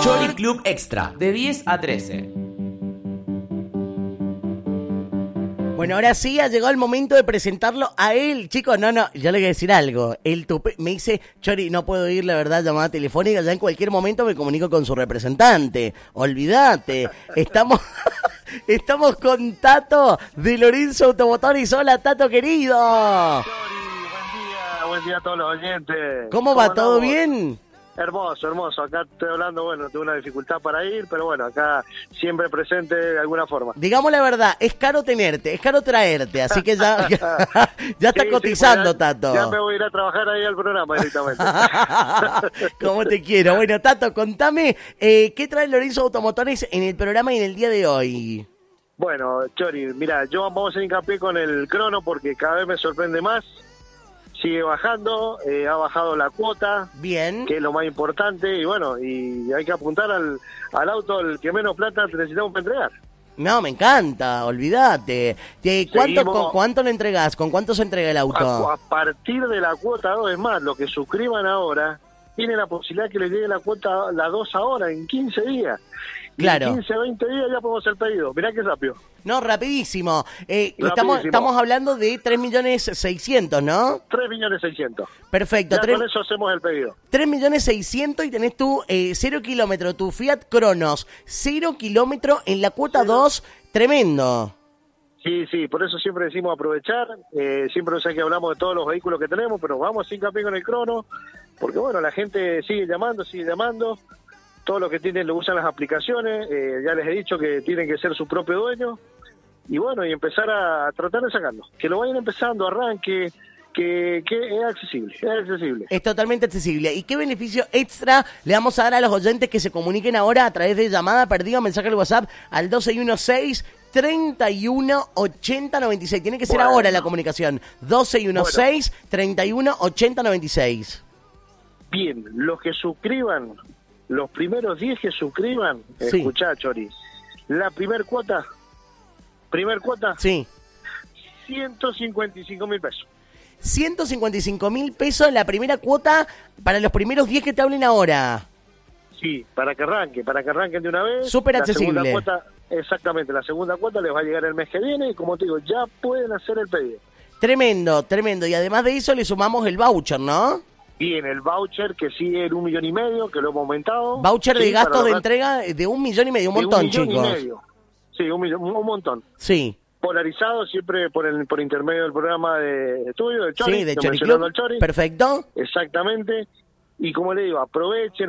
Chori Club Extra, de 10 a 13. Bueno, ahora sí ha llegado el momento de presentarlo a él. Chicos, no, yo le voy a decir algo. Me dice, Chori, no puedo ir, la verdad, llamada telefónica. Ya en cualquier momento me comunico con su representante. Olvídate. Estamos con Tato de Lorenzo Automotores. Hola, Tato, querido. Chori, buen día a todos los oyentes. ¿Cómo va? ¿Todo bien? Hermoso. Acá estoy hablando, tuve una dificultad para ir, pero bueno, acá siempre presente de alguna forma. Digamos la verdad, es caro tenerte, es caro traerte, así que ya está cotizando, pues Tato. Ya me voy a ir a trabajar ahí al programa directamente. ¿Cómo te quiero? Bueno, Tato, contame, ¿qué trae Lorenzo Automotores en el programa y en el día de hoy? Bueno, Chori, mira, vamos a hacer hincapié con el crono porque cada vez me sorprende más. Sigue bajando, ha bajado la cuota, bien, que es lo más importante, y bueno, y hay que apuntar al auto el que menos plata necesitamos para entregar. No, me encanta, olvídate. ¿Cuánto le entregás? ¿Con cuánto se entrega el auto? A partir de la cuota 2, es más, los que suscriban ahora, tienen la posibilidad que les llegue la cuota, la 2 ahora, en 15 días. Claro. En 15, 20 días ya podemos hacer pedido. Mirá qué rápido. No, rapidísimo. Estamos hablando de 3.600.000, ¿no? 3.600.000. Perfecto. Ya con eso hacemos el pedido. 3.600.000 y tenés tu 0 kilómetro, tu Fiat Cronos, 0 kilómetro en la cuota 2, tremendo. Sí, por eso siempre decimos aprovechar. Siempre sé que hablamos de todos los vehículos que tenemos, pero vamos sin hincapié con el crono, porque bueno, la gente sigue llamando. Todos los que tienen lo usan las aplicaciones, ya les he dicho que tienen que ser su propio dueño, y bueno, y empezar a tratar de sacarlo. Que lo vayan empezando, arranque, que es accesible. Es totalmente accesible. ¿Y qué beneficio extra le vamos a dar a los oyentes que se comuniquen ahora a través de llamada perdida, mensaje al WhatsApp al 1216-318096? Tiene que ser ahora la comunicación. 1216-318096. Bien, los que suscriban, los primeros 10 que suscriban, sí. Escuchá, Chori, la primer cuota, sí, 155.000 pesos. 155.000 pesos la primera cuota para los primeros 10 que te hablen ahora. Sí, para que arranquen de una vez. Súper accesible. La segunda cuota, exactamente, la segunda cuota les va a llegar el mes que viene y como te digo, ya pueden hacer el pedido. Tremendo. Y además de eso le sumamos el voucher, ¿no? Y en el voucher que sigue en 1,5 millones, que lo hemos aumentado. Voucher de gastos de entrega de 1,5 millones, un montón, chicos. 1,5 millones. Sí, un montón. Sí. Polarizado siempre por intermedio del programa de tuyo, de Chori. Sí, de Chori Club. Chori. Perfecto. Exactamente. Y como le digo, aprovechen.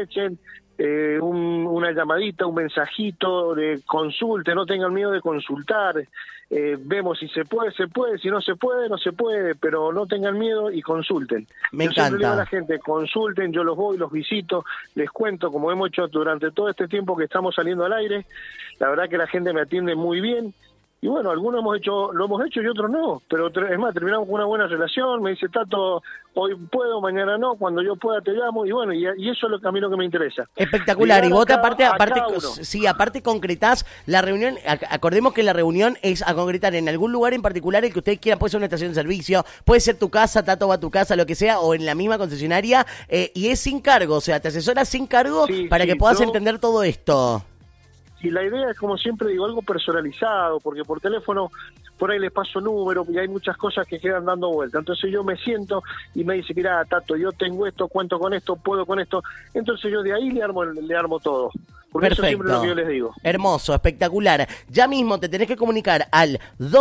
Una llamadita, un mensajito, de consulte, no tengan miedo de consultar. Vemos si se puede, si no se puede, pero no tengan miedo y consulten. Me encanta. Siempre le digo a la gente, consulten, yo los voy, los visito, les cuento, como hemos hecho durante todo este tiempo que estamos saliendo al aire. La verdad que la gente me atiende muy bien. Y bueno, algunos lo hemos hecho y otros no, pero es más, terminamos con una buena relación. Me dice, Tato, hoy puedo, mañana no, cuando yo pueda te llamo, y bueno, y eso es a mí lo que me interesa. Espectacular. Y vos aparte concretás la reunión. Acordemos que la reunión es a concretar en algún lugar en particular el que usted quiera. Puede ser una estación de servicio, puede ser tu casa, Tato va a tu casa, lo que sea, o en la misma concesionaria, y es sin cargo, o sea, te asesoras sin cargo para que puedas entender todo esto. Y la idea es, como siempre digo, algo personalizado, porque por teléfono por ahí les paso número y hay muchas cosas que quedan dando vuelta. Entonces yo me siento y me dice, mira, Tato, yo tengo esto, cuento con esto, puedo con esto. Entonces yo de ahí le armo todo. Porque perfecto. Eso siempre es lo que yo les digo. Hermoso, espectacular. Ya mismo te tenés que comunicar al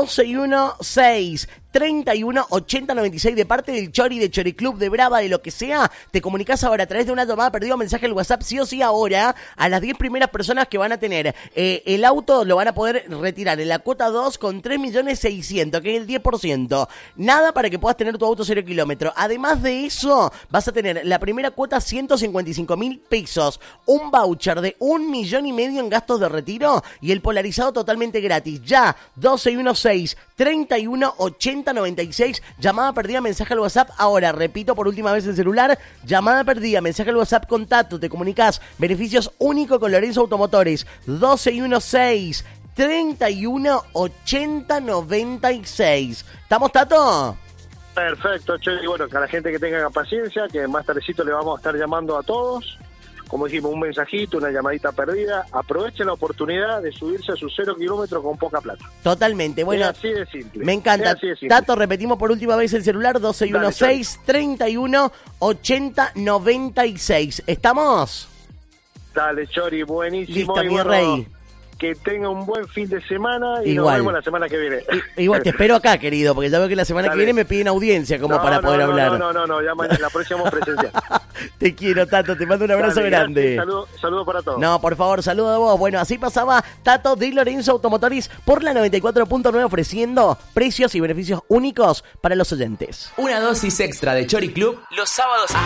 1216-318096 de parte del Chori, de Chori Club, de Brava, de lo que sea. Te comunicás ahora a través de una llamada perdida, mensaje al WhatsApp, sí o sí ahora, a las 10 primeras personas que van a tener el auto, lo van a poder retirar en la cuota 2 con 3.600.000, que es el 10%. Nada para que puedas tener tu auto 0 kilómetros. Además de eso, vas a tener la primera cuota 155.000 pesos, un voucher de 1,5 millones en gastos de retiro y el polarizado totalmente gratis. Ya, 1216-318096, llamada perdida, mensaje al WhatsApp. Ahora, repito por última vez el celular, llamada perdida, mensaje al WhatsApp, contacto, te comunicas, beneficios únicos con Lorenzo Automotores, 1216-318096. ¿Estamos, Tato? Perfecto, Che. Y bueno, que a la gente que tenga paciencia, que más tardecito le vamos a estar llamando a todos como dijimos, un mensajito, una llamadita perdida, aprovechen la oportunidad de subirse a sus 0 kilómetros con poca plata. Totalmente, bueno. Es así de simple. Me encanta. Es así de simple. Tato, repetimos por última vez el celular, 1216-318096. ¿Estamos? Dale, Chori, buenísimo. Listo, y mi bueno, rey. que tenga un buen fin de semana y Igual. nos vemos la semana que viene. Igual, te espero acá, querido, porque ya veo que la semana que Dale. viene me piden audiencia como para poder hablar. No, ya mañana, la próxima presencial. Te quiero, Tato, te mando un abrazo Dale, grande. Saludos para todos. No, por favor, saludo a vos. Bueno, así pasaba Tato Di Lorenzo Automotores por la 94.9 ofreciendo precios y beneficios únicos para los oyentes. Una dosis extra de Chori Club los sábados